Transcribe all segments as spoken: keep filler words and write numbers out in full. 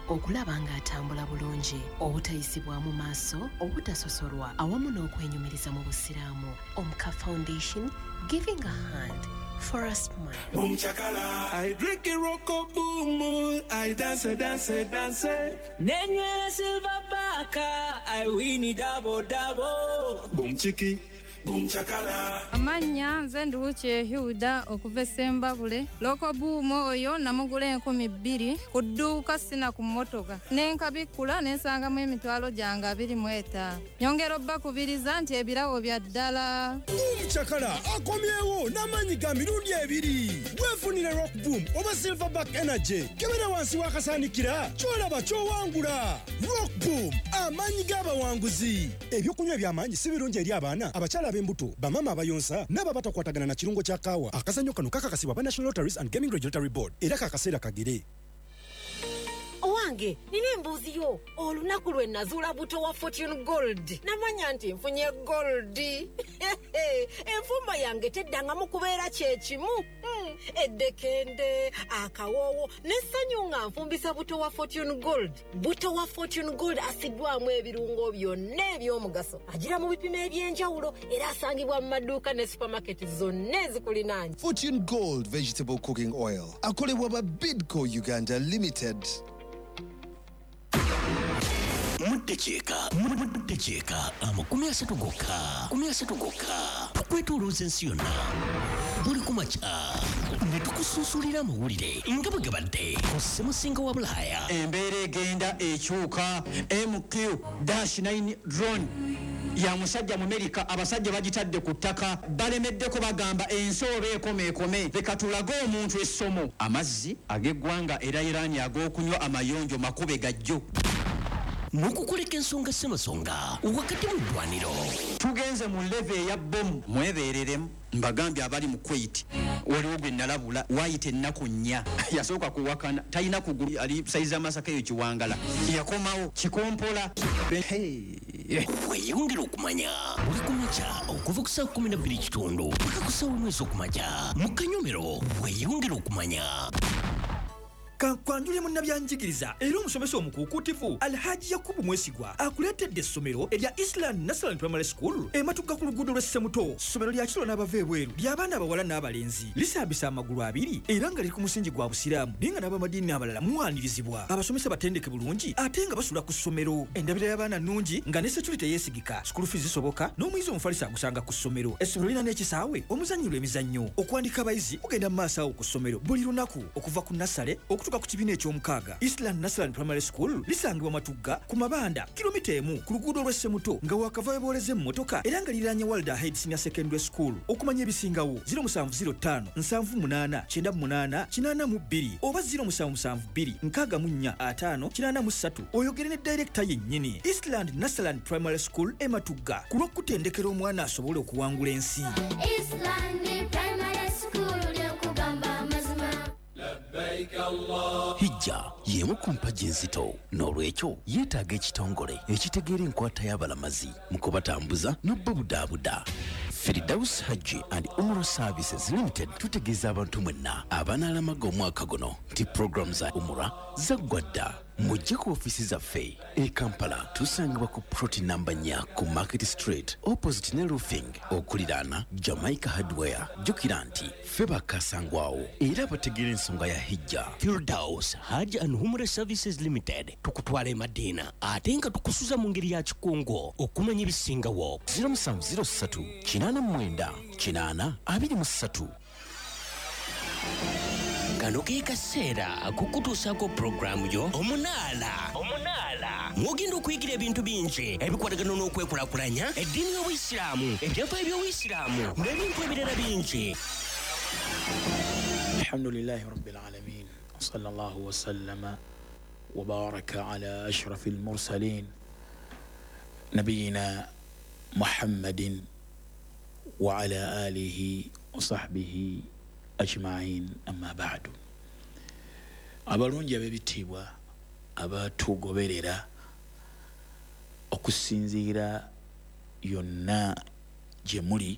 okulaba ng'atambula bulungi, obutayisibwa mu maaso, obutasosolwa awamu n'okwenyumiriza mu busiraamu. Omuka Foundation, giving a hand for a smile. Boom chakala, I drink a rocko boom, I dance, dance, dance. Nenye silver baka, I win it double double. Boom chiki. Boom chakala. Amanya nze Nduwuki Hilda okuva Sembabule. Loko buumo oyo namugula enkumi bbiri ku dduuka sina ku mmotoka. Nenkabikula nensangamu emitwalo gyange abiri mu etaano. Nyongera obbakubiriza nti ebirawo bya ddala. Boom chakala akomyewo n'amaanyi ga mirundi ebiri. Weefunire Rock Boom oba Silverback Energy. Kebera wansi wakasaanikira kyolaba kyowangula. Rock Boom amaanyi g'abawanguzi. Ebyokunywa eby'amaanyi si birungi eri abaana abakyala ab'embuto bamama abayonsa n'ababatakwatagana na kirungo kya kaawa. Akazannyo kano kakakasibwa ba National Lotteries and Gaming Regulatory Board era kakaseera kagere. Owange nina embuuzi yo olunaku lwe nazuula buto wa Fortune Gold namanya nti nfunye gold. Enfumba yange teddangamu kubeera kyekimu. Hmm. Eddekende akawoowo n'essanyu nga nfumbisa buto wa Fortune Gold. Buto wa Fortune Gold asiddwamu ebirungo byonna eby'omugaso agira mu bipimo eby'enjawulo era asangibwa mu maduuka ne supermarket zonna ezikulinaanye. Fortune Gold Vegetable Cooking Oil akolebwa ba Bidco Uganda Limited. Muddekeka muddekeka amakumi asatu gokka kumi asatu gokka tukwetolooza ensi yonna buli kumakya ne tukusuusulira amawulire nga bwe gabadde ku ssemusinga wa Bulaaya. Embeera egenda ekyuka. M Q nine drone ya musajja mu Amerika abasajja bagitadde ku ttaka balemeddeko bagamba ensi oba ekomeekome leka tulage omuntu essomo. Amazzi ag'eggwanga era Irani ag'okunywa amayonjo makube gajjo n'okukoleka ensonga ssemasonga wakati mu ddwaniro. Tugenze mu leve ya bomu mwebeereremu mbagambye abali mu Kuwait waliwo gwe nalabula waayita ennaku nnya yasooka kuwakana talina kugulu ali saizi amasaka eyo kiwangala yakomawo kikompola. Weeyongera okumanya buli kumakya okuva ku saa kumi na bbiri kitundu paka ku saa omwezi okumakya mu Kanyomero. Weeyongera okumanya Kankwanjule munnabyanjigiriza era omusomesa omukuukutivu Alhaji Yakubu Mwesigwa akuleetedde essomero erya Island National Primary School ematugga ku luguudo lw'Essemuto. Ssomero lya kiro n'abava ebweru ly'abaana abawala n'abalenzi lisambisa amagulu abiri era nga liri ku musingi gwa busiraamu naye nga n'abamadiini abalala muwanirizibwa. Abasomesa batendeke bulungi ate nga basula ku ssomero. Endabira y'abaana nnungi nga ne security yeesigika. School fees zisoboka n'omuyizi omufalisa agusanga ku ssomero. Essomero lirina n'ekisaawe omuzannyirwa emizannyo. Okuwandika abayizi kugenda mu maaso awo ku ssomero buli lunaku okuva ku nasale okutuuka ku kibiina eky'omukaaga. Eastland National Primary School lisangibwa Matugga ku Mabanda kilomita emu ku luguudo lw'Essemuto nga wakava booleze emmotoka era nga liranye World Ahead Senior Secondary School. Okumanya ebisingawo zero seven zero five nsanvu munaana kyenda munaana kinaana mu bbiri oba zero seven seven bbiri nkaaga mu nnya ataano kinaana mu ssatu oyogere ne director yennyini. Eastland National Primary School e Matugga ku lw'okutendekera omwana asobole okuwangula ensi. Eastland Primary School ly'okugamba amazima. Hijja y'emu ku mpagi enzito n'olwekyo yeetaaga ekitongole ekitegeera enkwata y'abalamazi mu kubatambuza n'obbabudaabuda. Firdaus Hajji and Umrah Services Limited tutegeeza abantu mwenna abanaalamaga omwaka guno nti program za Umrah zaggwa dda. Mujje ku ofisi zaffe e Kampala tusangibwa ku ploti namba nnya ku Market Street opposite ne roofing okuliraana Jamaica Hardware. Jjukira nti ffe bakasangwawo era bategeera ensonga ya hijja. Firdaus Hajji and Umrah Services Limited tukutwala e Madina ate nga tukusuza mu ngeri ya kikungo okumanya ebisingawo. zero seven zero three kinaana mu mwenda kinaana abiri mu ssatu. Kano ke kaseera kukutuusaako puroguramu yo omunaala omunaala mugenda okuyigira ebintu bingi ebikwatagana n'okwekulaakulanya eddiini y'Obuyisiraamu ebyafaayo by'Obuyisiraamu n'ebintu ebirala bingi. Alhamdulillahi rabbil alamin sallallahu wasallama wa baraka ala ashrafil mursalin nabiyina Muhammadin wa ala alihi wa sahbihi ajma'in amma ba'du. Abalungi ab'ebitiibwa abatugoberera okusinziira yonna gye muli,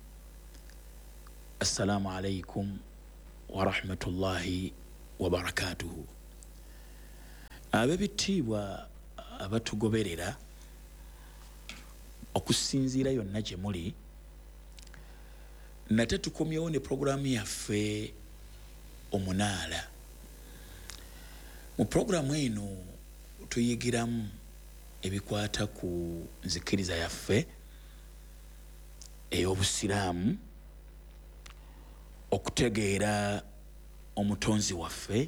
assalamu alaikum wa rahmatullahi wa barakatuhu. ab'ebitiibwa abatugoberera okusinziira yonna gye muli, nate tukomyewo ne puroguramu yaffe omunaala. Mu puroguramu eno tuyigiramu ebikwata ku nzikiriza yaffe ey'obusiraamu, okutegeera omutonzi waffe,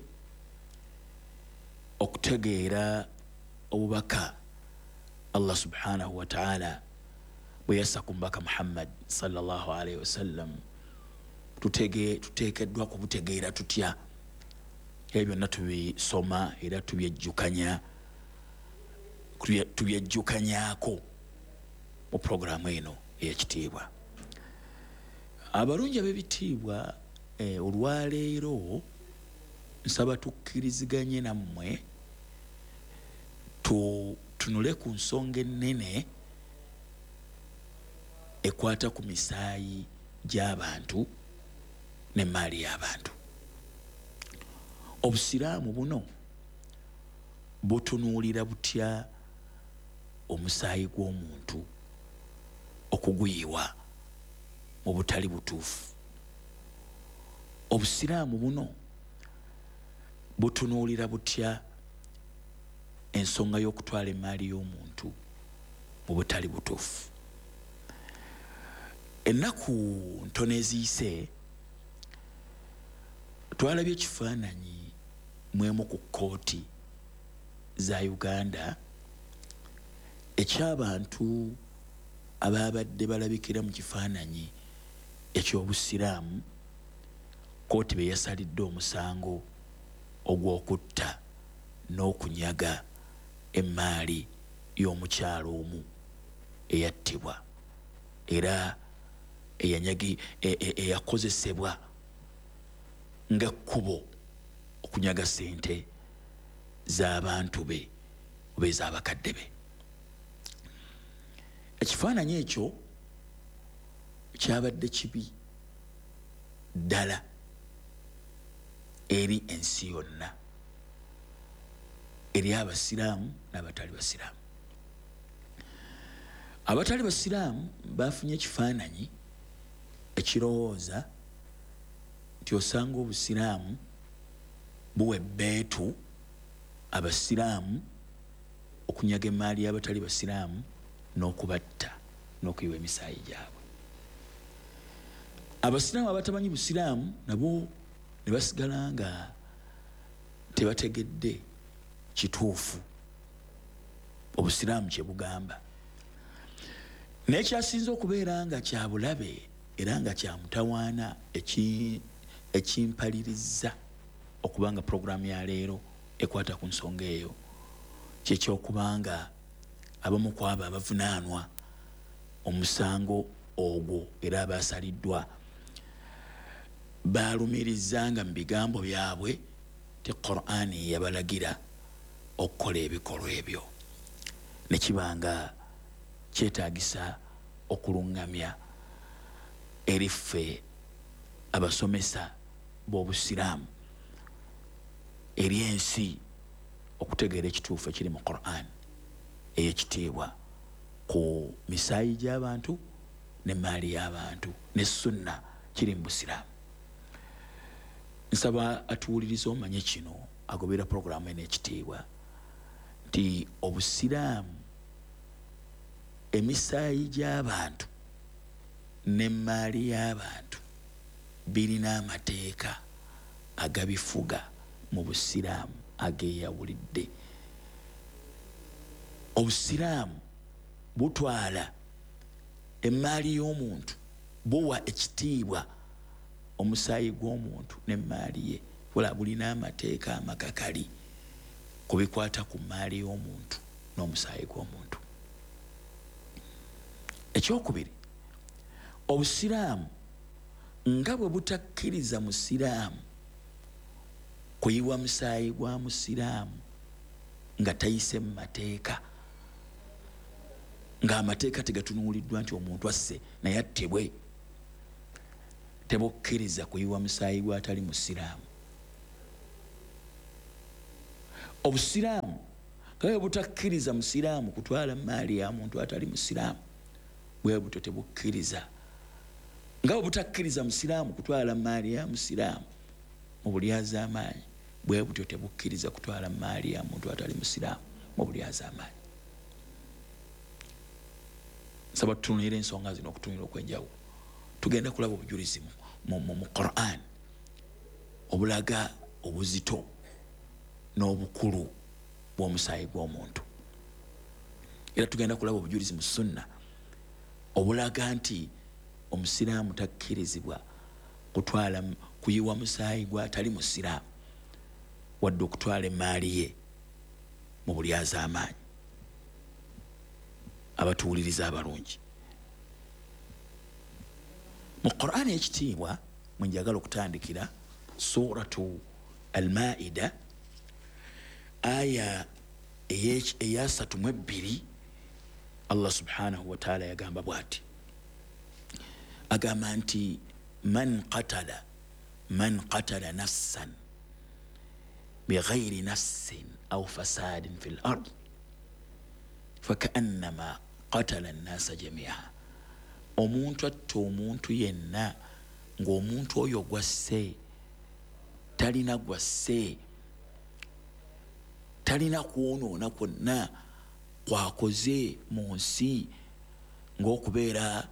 okutegeera obubaka Allah subhanahu wa ta'ala bwe yassa ku mbaka Muhammad sallallahu alayhi wasallam. Tutege tuteekeddwa kubutegeera tutya. Ebyo byonna tubisoma era tubyejjukanya tubyejjukanyaako mu puroguramu eno ey'ekitiibwa. Abalungi ab'ebitiibwa eh, olwaleero nsaba tukkiriziganye nammwe tu tunule ku nsonga ennene ekwata ku misaayi gy'abantu n'emmaali y'abantu. Obusiraamu buno butunuulira butya omusaayi gw'omuntu okuguyiwa mu butali butuufu? Obusiraamu buno butunuulira butya ensonga y'okutwala emmaali y'omuntu mu butali butuufu? Ennaku ntono eziyise twalabye ekifaananyi mwemu ku kkooti za Uganda eky'abantu ababadde balabikira mu kifaananyi eky'obusiraamu, kkooti be yasalidde omusango ogw'okutta n'okunyaga emmaali y'omukyalo omu eyattibwa era eyanyagi eyakozesebwa nga kkubo okunyaga ssente z'abantu be oba ez'abakadde be. Ekifaananyi ekyo kyabadde kibi ddala eri ensi yonna, eri abasiraamu n'abatali basiraamu. Abatali basiraamu bafunye ekifaananyi ekirowooza nti osanga obusiraamu buwa ebbeetu abasiraamu okunyaga emmaali y'abatali basiraamu n'okubatta n'okuyiwa emisaayi gyabwe. Abasiraamu abatamanyi busiraamu nabo ne basigala nga tebategedde kituufu obusiraamu kye bugamba. Naye kyasinze okubeera nga kya bulabe era nga kya mutawaana ekimpaliriza okubanga puroguramu ya leero ekwata ku nsonga eyo kyekyokubanga abamu ku abo abavunaanwa omusango ogwo era abasaliddwa baalumiriza nga mu bigambo byabwe ti Qur'ani yabalagira okukola ebikolwa ebyo, ne kibanga kyetaagisa okulungamya eri ffe abasomesa b'obusiraamu eri ensi okutegeera ekituufu ekiri mu Qur'an ey'ekitiibwa ku misaayi gy'abantu n'emmaali y'abantu ne sunna kiri mu busiraamu. Nsaba atuwuliriza omanye kino agobera puroguramu eno ekitiibwa nti obusiraamu emisaayi gy'abantu n'emmaali y'abantu birina amateeka agabifuga mu busiraamu ageeyawulidde. Obusiraamu butwala emmaali y'omuntu, buwa ekitiibwa omusaayi gw'omuntu n'emmaali ye, wala bulina amateeka amakakali ku bikwata ku mmaali y'omuntu n'omusaayi gw'omuntu. Ekyokubiri, obusiraamu nga bwe butakkiriza musiraamu kuyiwa musaayi gwa musiraamu nga tayise mu mateeka, ng'amateeka tegatunuuliddwa nti omuntu asse naye attibwe, tebukkiriza kuyiwa musaayi gw'atali musiraamu. obusiraamu kabe butakkiriza musiraamu kutwala maali ya muntu atali musiraamu bwe butyo tebukkiriza nga butakkiriza musiraamu kutwala maali ya musiraamu mu bulyaza amaanyi bwe butyo tebukkiriza kutwala maali ya muntu atali musiraamu mu bulyaza amaanyi. Saba tutunire ensonga zino okutunira okwenjawulo tugenda kulaba obujulizi mu mu Qur'an obulaga obuzito n'obukulu bw'omusaayi gw'omuntu, era tugenda kulaba obujulizi mu sunna obulaga nti omusiraamu takkirizibwa kutwala kuyiwa musaayi gw'atali musiraamu wadde okutwala emaali ye mu bulyaza amaanyi. Abatuwuliriza abalungi mu Qur'an ekitiibwa mwe njagala okutandikira suratu Al-Maida aya eya satu mu ebbiri. Allah subhanahu wa ta'ala yagamba bwati, agamba nti man qatala man qatala nafsan bighayri nafsin aw fasadin fil ard fakaannama qatala an-nasa jami'a. Omuntu atta omuntu yenna ng'omuntu oyo gwasse talina gwasse talina kwonoona kwonna kwakoze mu nsi ng'okubeera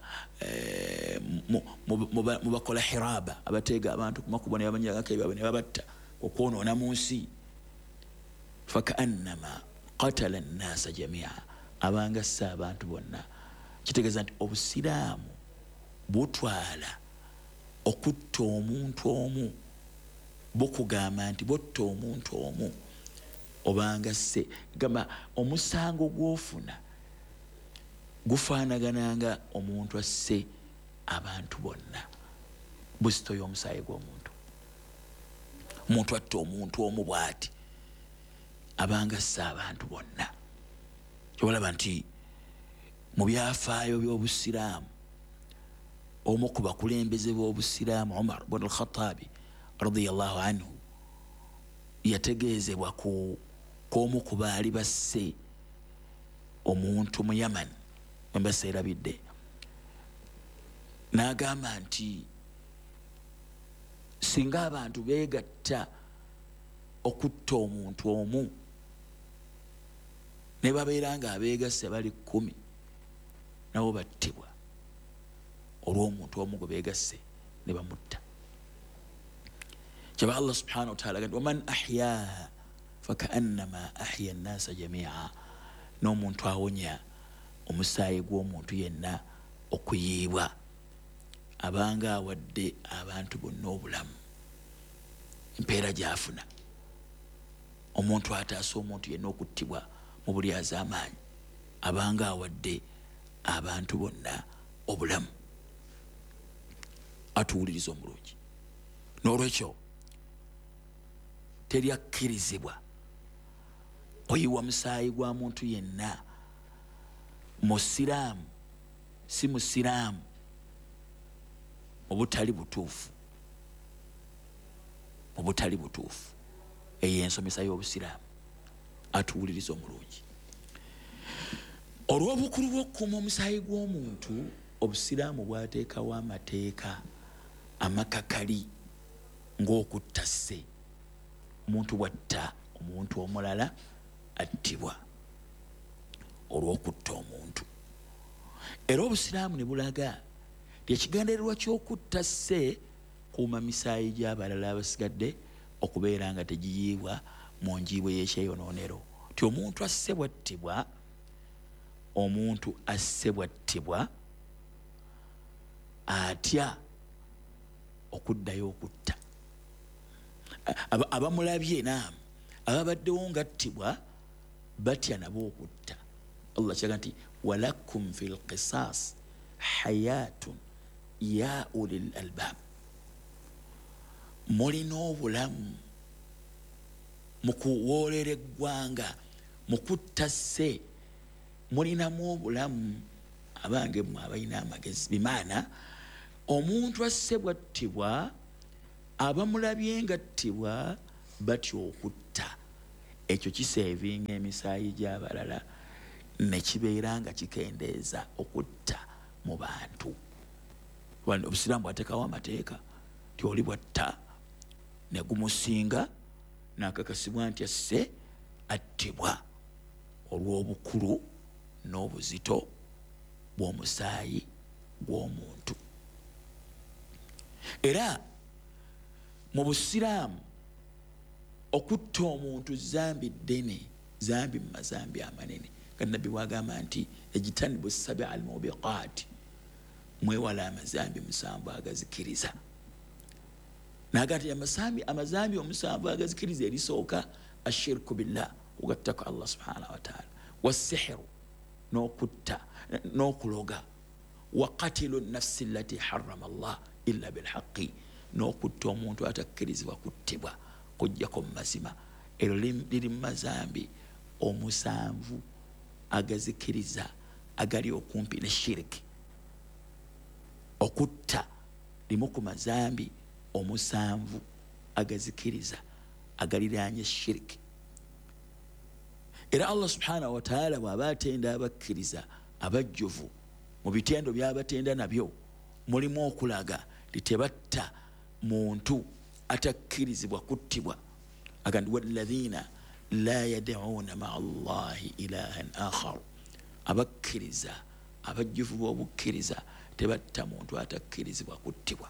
mu bakola hiraba abateega abantu ku makubo ne babanyagako ebyabwe ne babatta okwonoona mu nsi. fakaannama qatala an-nasa jami'a, abanga sse abantu bonna. Kitegeeza nti obusiraamu butwala okutta omuntu omu, bukugamba nti botta omuntu omu obanga sse. Gamba omusango gw'ofuna gufaanagananga omuntu asse abantu bonna, buzito y'omusaayi gw'omuntu. Omuntu atta omuntu omu bw'ati abanga asse abantu bonna. Kyobalaba nti mu byafaayo by'obusiraamu omu ku bakulembeze b'obusiraamu Umar ibn al-Khattabi radiyallahu anhu yategeezebwa ku k'omu ku baali basse omuntu mu Yaman embasa erabidde, n'agamba nti singa abantu beegatta okutta omuntu omu ne babeera nga abeegasse bali kkumi nabo battibwa olw'omuntu omu gwe beegasse ne bamutta. Kyaba Allah subhanahu wa ta'ala agamba waman ahyaha fakaannama ahya an-nasa jami'a, n'omuntu awonya omusaayi gw'omuntu yenna okuyiibwa abanga awadde abantu bonna obulamu, empeera gy'afuna. Omuntu ataasa omuntu yenna okuttibwa mu bulyaza amaanyi abanga awadde abantu bonna obulamu. Atuwuliriza omulungi, n'olwekyo teryakkirizibwa oyiwa musaayi gwa muntu yenna, musiraamu si musiraamu, obutali butuufu obutali butuufu. Eyo ensomesa y'obusiraamu. Atuwuliriza omulungi, olw'obukulu bw'okukuuma omusaayi gw'omuntu, obusiraamu bwateekawo amateeka amakakali ng'okutta sse. Omuntu bwatta omuntu omulala attibwa olw'okutta omuntu. Era obusiraamu ne bulaga ekigendererwa ky'okutta sse kuuma misaayi gy'abalala abasigadde okubeera nga tegiyiibwa mu njiibwe y'ekyeyonoonero. Ti omuntu asse bwattibwa, omuntu asse bwattibwa atya okuddayo okutta. Abamulabye naamu ababaddewo ngattibwa batya nabo okutta. Allah kyaga nti walakum fil qisas hayatun ya ulil albab, mulina obulamu mu kuwoolera eggwanga, mu kutta sse mulinamu obulamu abange mmwe abalina amagezi. Bimaana omuntu asse bwattibwa abamulabye ngattibwa batya okutta, ekyo kisevinga emisaayi gy'abalala ne kibeera nga kikendeeza okutta mu bantu. Obusiraamu bwateekawo amateeka nti oli bwatta ne gumusinga n'akakasibwa nti asse attibwa olw'obukulu n'obuzito bw'omusaayi gw'omuntu. Era mu busiraamu okutta omuntu zambi ddene, zambi mu mazambi amanene. Nabbi bwagamba nti ejitanibu sabi al mubiqaati, mwewala amazambi musanvu agazikiriza. Naga nti amazambi amazambi omusanvu agazikiriza erisooka ashirku billah, okugattako Allah subhanahu wa ta'ala, wasihiru n'okutta n'okuloga, wa qatilu nafsi allati harrama Allah illa bilhaqqi, n'okutta omuntu atakkirizibwa kuttibwa kujjako mu mazima. Ero liri mu mazambi omusanvu agazikiriza agali okumpi ne shiriki. Okutta limu ku mazambi omusanvu agazikiriza agaliraanye shiriki. Era Allah subhanahu wa ta'ala bw'aba atenda abakkiriza abajjuvu mu bitendo by'abatenda nabyo mulimu okulaga litebatta muntu atakkirizibwa kuttibwa. Agandi walladhina la yad'una ma'a Allahi ilahan akhar, abakkiriza abajjuvu b'obukkiriza tebatta muntu atakkirizibwa kuttibwa.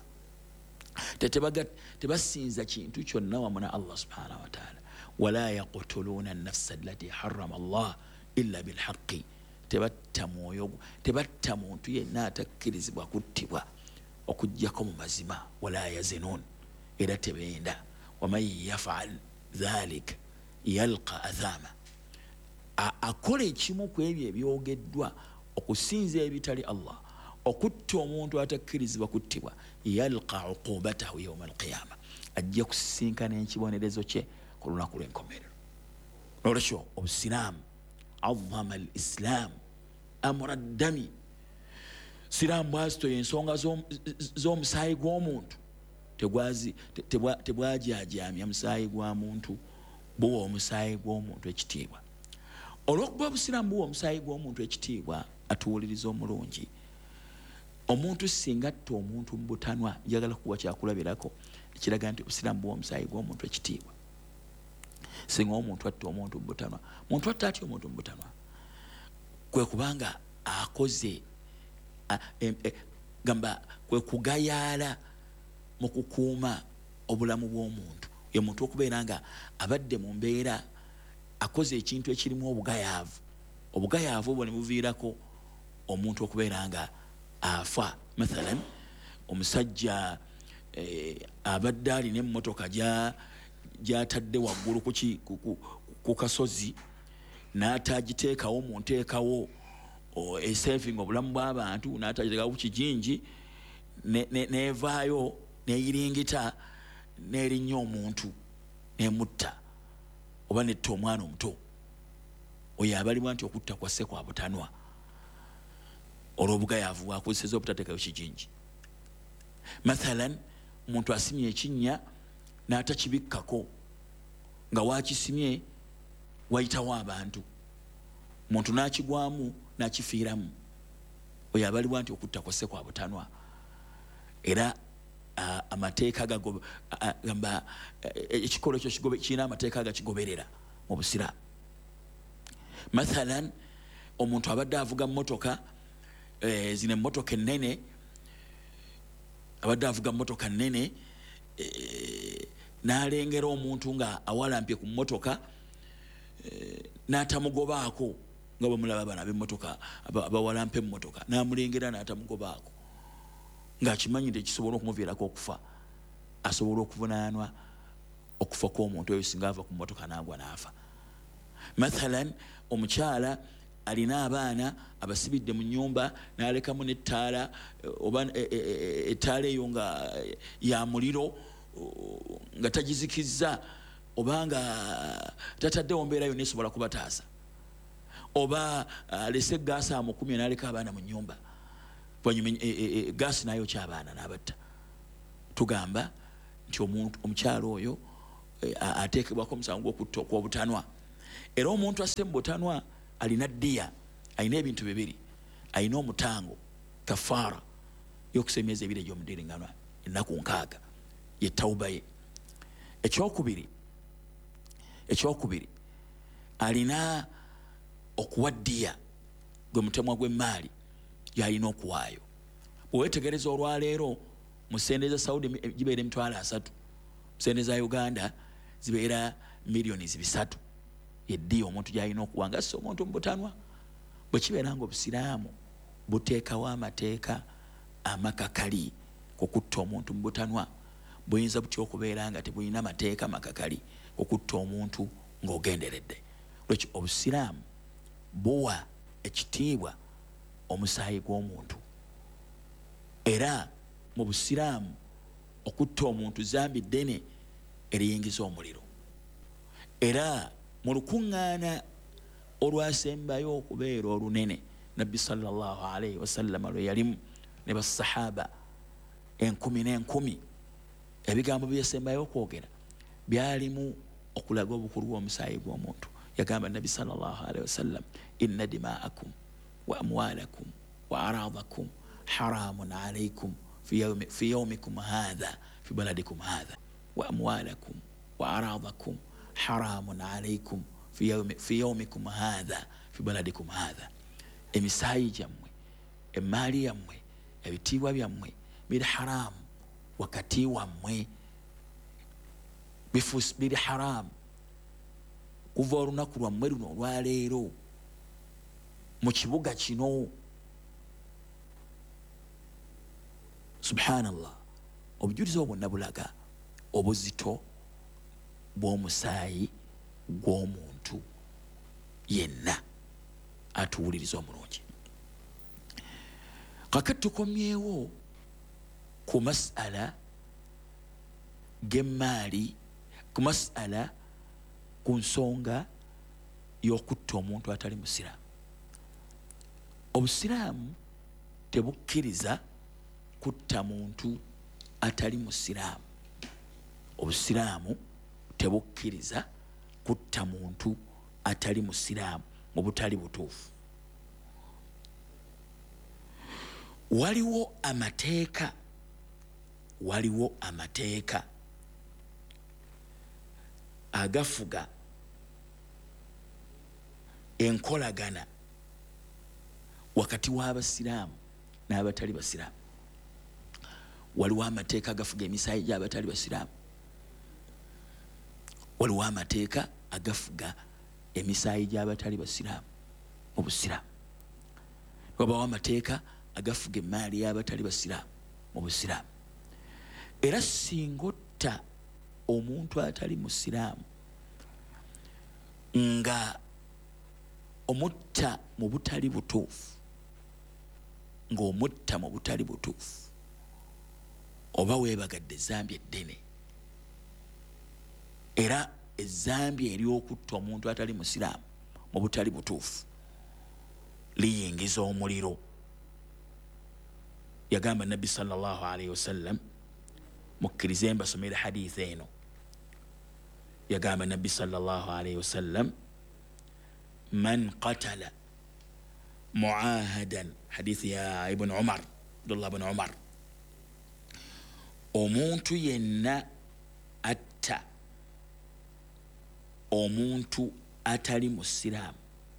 Tebasinza kintu kyonna wamu na Allah subhanahu wa ta'ala. Wala yaqtuluna an-nafsa allati harrama Allah illa bilhaqqi, tebatta mwoyo tebatta muntu yenna atakkirizibwa kuttibwa okujjako mu mazima. Wala yazinun, era tebenda. Waman yaf'al dhalika yalqa athama, akola ekimu ku ebyo ebyogeddwa okusinza ebitali Allah, okutta omuntu atakkirizibwa kuttibwa, yalqa uqubatahu yawma alqiyama, ajja kusisinkana ekibonerezo kye ku lunaku lw'enkomerero. Nolwekyo obusiraamu azama al islaamu amura ddami, siraamu bwazitoya ensonga z'omusaayi gw'omuntu, tebwajaajamya musaayi gwa muntu, buwa omusaayi gw'omuntu ekitiibwa. Olw'okuba obusiraamu buwa omusaayi gw'omuntu ekitiibwa, atuwuliriza omulungi, omuntu singa atta omuntu mu butanwa, njagala kuwa kyakulabirako ekiraga nti obusiraamu buwa omusaayi gw'omuntu ekitiibwa. Singa omuntu atta omuntu mu butanwa, muntu atta atya omuntu mu butanwa kwe kubanga akoze gamba kwe kugayaala mu kukuuma obulamu bw'omuntu. Ye muntu okubeera nga abadde mu mbeera akoze ekintu ekirimu obugayaavu. Obugayaavu obwo ne buviirako omuntu okubeera nga afa. Mathalan, omusajja abadde alina emmotoka gy'atadde waggulu ku kasozi n'atagiteekawo mu nteekawo esevinga obulamu bw'abantu, n'atagiteekawo ku kijingi, n'evaayo neyiringita n'erinnya omuntu n'emutta oba netta omwana omuto. Oyo abalibwa nti okutta kwasse kwa butanwa olw'obugayaavu bwakozeseza obutateekayo kijingi. Mathalan, omuntu asimye ekinnya n'atakibikkako, nga wakisimye wayitawo abantu, omuntu n'akigwamu n'akifiiramu. Oyo abalibwa nti okutta kwasse kwa butanwa. Era amateeka gamba ekikolo ekyo kirina amateeka agakigoberera mu busiraamu. Mathalan, omuntu abadde avuga mmotoka, zino emmotoka ennene, abadde avuga mmotoka nnene, n'alengera omuntu nga awalampye ku mmotoka, n'atamugobaako, nga bwe mulaba bano ab'emmotoka abawalampa emmotoka, n'amulengera n'atamugobaako, ng'akimanyi nti ekisobola okumuviirako okufa, asobola okuvunaanwa okufa kw'omuntu oyo singa ava ku mmotoka n'agwa n'afa. Mathalan, omukyala alina abaana abasibidde mu nnyumba n'alekamu n'ettaala, oba ettaala eyo nga ya muliro nga tagizikizza, oba nga tataddewo mbeera yonna esobola kubataasa, oba alese gaasi amukumye n'aleka abaana mu nnyumba, gaasi nayo kyabaana n'abatta. Tugamba nti omukyalo oyo ateekebwako omusango gw'okutta okw'obutanwa era omuntu asse mu butanwa alina ddiya, alina ebintu bibiri, alina omutango kafaara y'okusa emyezi ebiri egy'omudiringanwa ennaku nkaaga ye tawuba ye. Ekyokubiri ekyokubiri alina okuwa ddiya gwe mutemwa gw'emmaali y'alina okuwaayo. Bwewetegereza olwaleero mu ssente za Saudi gibeera emitwalo asatu, mu ssente za Uganda zibeera miliyoni bisatu yeddiya omuntu gy'alina okuwa nga si omuntu mu butanwa. Bwe kibeera nga obusiraamu buteekawo amateeka amakakali ku kutta omuntu mu butanwa, buyinza butya okubeera nga tebulina mateeka makakali okutta omuntu ng'ogenderedde? Lwekyo obusiraamu buwa ekitiibwa omusaayi gw'omuntu, era mu busiraamu okutta omuntu zambi ddene eriyingiza omuliro. Era mu lukuŋŋaana olwasembayo okubeera olunene, Nabbi sallallahu alayhi wasallama lwe yalimu ne basahaba enkumi n'enkumi, ebigambo byesembayo okwogera byalimu okulaga obukulu bw'omusaayi gw'omuntu. Yagamba Nabbi sallallahu alayhi wasallam, inna dima'akum wa amwalakum wa aradakum haramun alaykum fi yawmikum hadha fi baladikum hadha wa amwalakum wa aradakum haramun alaykum fi yawmikum hadha fi baladikum hadha. Emisaayi gyammwe, emmaali yammwe, ebitiibwa byammwe biri haramu wakati wammwe, bifuusi biri haramu kuva olunaku lwammwe luno olwaleero mu kibuga kino. Subhanallah, obujulizi obwo bwonna bulaga obuzito bw'omusaayi gw'omuntu yenna atuwuliriza omulungi. Kakati tukomyewo ku masala g'emmaali, ku masala ku nsonga y'okutta omuntu atali musiraamu. Obusiraamu tebukkiriza kutta muntu atali musiraamu. Obusiraamu tebukkiriza kutta muntu atali musiraamu mu butali butuufu. Waliwo amateeka, waliwo amateeka agafuga enkolagana wakati w'abasiraamu n'abatali basiraamu. Waliwo amateeka agafuga emisaayi gy'abatali basiraamu, waliwo amateeka agafuga emisaayi gy'abatali basiraamu mu busiraamu, wabawo amateeka agafuga emmaali y'abatali basiraamu mu busiraamu. Era singa otta omuntu atali musiraamu nga omutta mu butali butuufu, ng'omutta mu butali butuufu, oba weebagadde ezambi eddene. Era ezambi ery'okutta omuntu atali musiraamu mu butali butuufu liyingiza omuliro. Yagamba Nabbi sallallahu alayhi wasallam, mukkirize mbasomera hadithi eno. Yagamba Nabbi sallallahu alayhi wasallam, man qatala muahadan, hadithi ya Ibn Umar, Abdullah ibn Umar, omuntu yenna atta omuntu atali musiraamu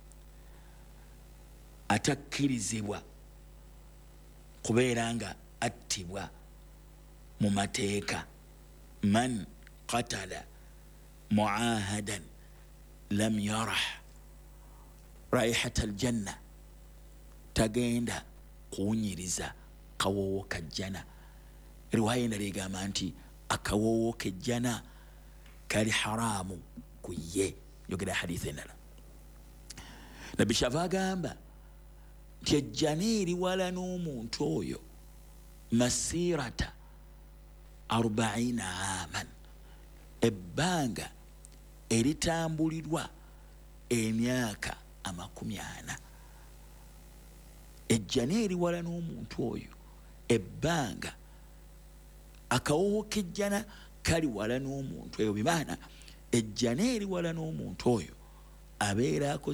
atakkirizibwa kubeera nga attibwa mu mateeka. Man qatala muahadan lam yarah raihata aljanna, tagenda kuwunyiriza kawoowo kajjana. Riwaya endala egamba nti akawoowo kejjana kali haramu ku ye. Yogera hadithi endala. Nabbi kyava agamba nti ejjana eriwala n'omuntu oyo masirata arubaina aman, ebbanga eritambulirwa emyaka amakumi ana. Ejjana eriwala n'omuntu oyo ebbanga, akawoowo k'ejjana kali wala n'omuntu oyo. Bimaana ejjana eriwala n'omuntu oyo abeera